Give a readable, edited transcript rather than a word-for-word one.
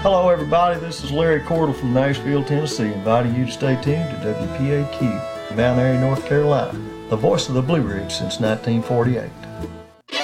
Hello, everybody. This is Larry Cordell from Nashville, Tennessee, inviting you to stay tuned to WPAQ, Mount Airy, North Carolina, the voice of the Blue Ridge since 1948.